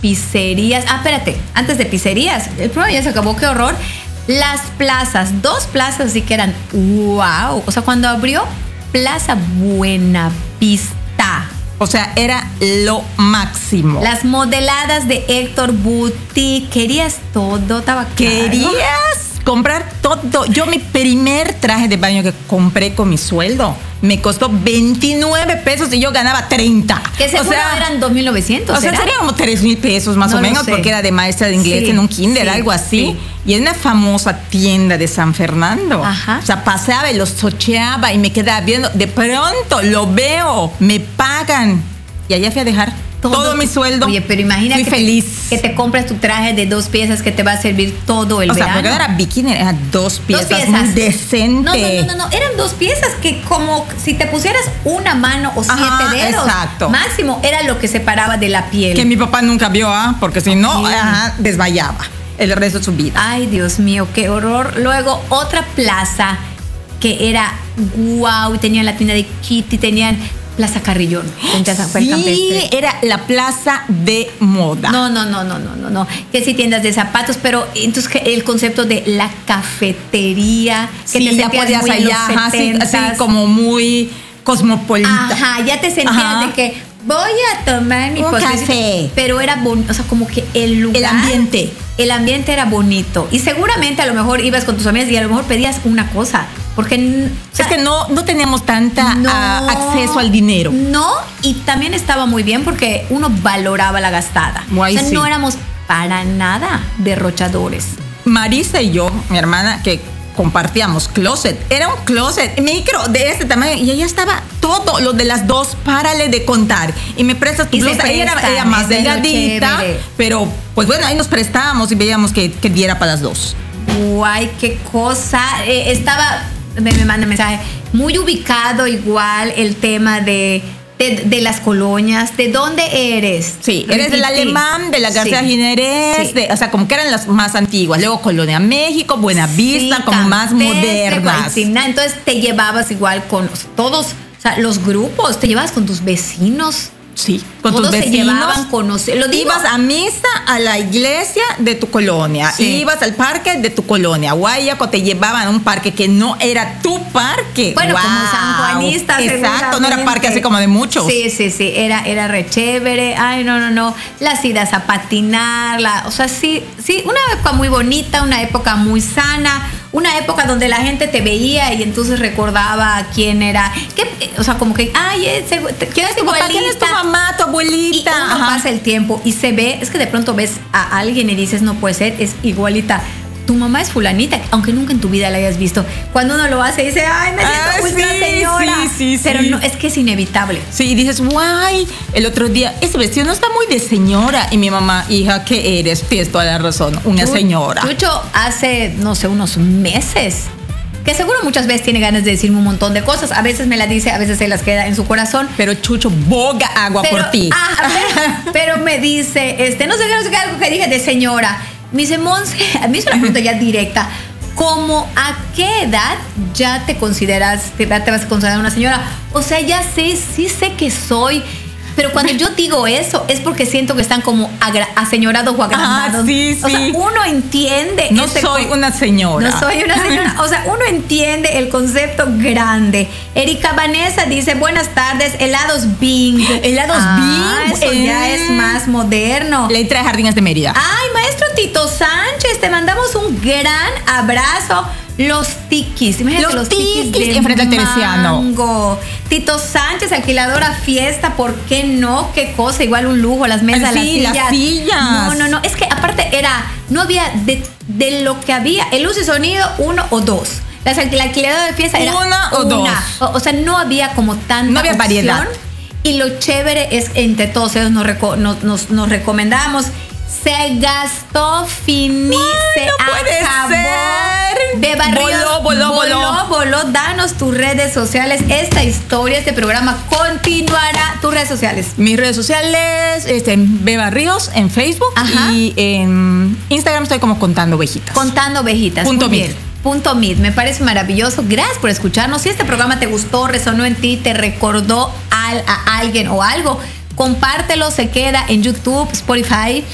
pizzerías. Espérate, antes de pizzerías, el programa ya se acabó, qué horror. Las plazas, 2 plazas sí que eran wow. O sea, cuando abrió Plaza Buenavista. O sea, era lo máximo. Las modeladas de Héctor Boutique. ¿Querías todo? Estaba caro. ¿Querías comprar todo? Yo mi primer traje de baño que compré con mi sueldo me costó 29 pesos y yo ganaba 30. Que seguro eran 2,900. O sea, serían como 3,000 pesos más o menos, porque era de maestra de inglés en un kinder, algo así. Sí. Y en una famosa tienda de San Fernando. Ajá. O sea, pasaba y los chocheaba y me quedaba viendo. De pronto lo veo, me pagan. Y allá fui a dejar todo mi sueldo. Oye, pero imagina que te compras tu traje de 2 piezas que te va a servir todo el verano. O sea, porque era bikini, eran 2 piezas. Muy decente. No, eran 2 piezas que como si te pusieras una mano o 7 dedos. Exacto. Máximo era lo que separaba de la piel. Que mi papá nunca vio, porque si no, desmayaba el resto de su vida. Ay, Dios mío, qué horror. Luego, otra plaza que era guau, tenían la tienda de Kitty, tenían Plaza Carrillón. Sí, era la plaza de moda. No. Que sí, tiendas de zapatos, pero entonces el concepto de la cafetería, que sí, te ya podías muy allá, así como muy cosmopolita. Ajá, ya te sentías de que voy a tomar mi café. Pero era bonito, o sea, como que el lugar. El ambiente era bonito. Y seguramente a lo mejor ibas con tus amigas y a lo mejor pedías una cosa. Porque es que no teníamos tanta acceso al dinero. No, y también estaba muy bien porque uno valoraba la gastada. Guay, o sea, no éramos para nada derrochadores. Marisa y yo, mi hermana, que compartíamos closet. Era un closet micro de este tamaño y ella estaba todo lo de las 2, párale de contar. Y me prestas tu blusa. Ella era más delgadita, pero pues bueno, ahí nos prestábamos y veíamos que diera para las 2. Guay, qué cosa. Estaba, me manda mensaje, muy ubicado igual el tema de las colonias. ¿De dónde eres? Sí, eres del Alemán, de la García Ginerés, o sea, como que eran las más antiguas. Luego Colonia México, Buenavista, como más modernas. Entonces te llevabas igual con todos, o sea, los grupos, te llevabas con tus vecinos. Sí, con todos tus vecinos. Se llevaban conocer. Ibas a misa, a la iglesia de tu colonia. Ibas al parque de tu colonia. Guayaco te llevaban a un parque que no era tu parque. Bueno, como San Juanista. Exacto, no era parque así como de muchos. Sí, era re chévere. Ay, no. Las idas a patinar, o sea, sí, una época muy bonita, una época muy sana. Una época donde la gente te veía y entonces recordaba quién era. O sea, como que, ¿quién es tu abuelita? ¿Quién es tu mamá, tu abuelita? Y uno pasa el tiempo y se ve, es que de pronto ves a alguien y dices, no puede ser, es igualita. Tu mamá es fulanita, aunque nunca en tu vida la hayas visto. Cuando uno lo hace, dice, ay, me siento muy una señora. Sí. Pero no, es que es inevitable. Sí, y dices, guay, el otro día, ese vestido no está muy de señora. Y mi mamá, hija, ¿qué eres? Tienes toda la razón, una señora. Chucho hace, no sé, unos meses, que seguro muchas veces tiene ganas de decirme un montón de cosas. A veces me las dice, a veces se las queda en su corazón. Pero Chucho boga agua por ti. Pero me dice, no sé qué, algo que dije de señora. Me dice, Monse, a mí es una pregunta ya directa. ¿Cómo a qué edad ya te consideras, te vas a considerar una señora? O sea, sí sé que soy, pero cuando yo digo eso es porque siento que están como aseñorados o agrandados. Sí. O sea, uno entiende. No soy una señora. No soy una señora. O sea, uno entiende el concepto grande. Erika Vanessa dice, buenas tardes, helados Bing. Helados Bing. Eso ya es más moderno. Letra de Jardines de Mérida. Ay, maestro Tito Sánchez, te mandamos un gran abrazo. Los Tikis, imagínate los Tikis de enfrente al Teresiano. Tito Sánchez, alquiladora Fiesta, ¿por qué no? Qué cosa, igual un lujo, las mesas, las sillas. No, es que aparte no había de lo que había, el luz y sonido, 1 o 2. La alquiladora de Fiesta era una o 2. O sea, no había como tanta no había opción. Variedad. Y lo chévere es que entre todos ellos nos recomendamos. Se gastó finí, se acabó. Beba Ríos, voló. Danos tus redes sociales. Esta historia, este programa continuará. Tus redes sociales. Mis redes sociales, Beba Ríos en Facebook. Ajá. Y en Instagram estoy como Contando Ovejitas. Contando Ovejitas. .mit. Me parece maravilloso. Gracias por escucharnos. Si este programa te gustó, resonó en ti, te recordó a alguien o algo, compártelo, se queda en YouTube, Spotify,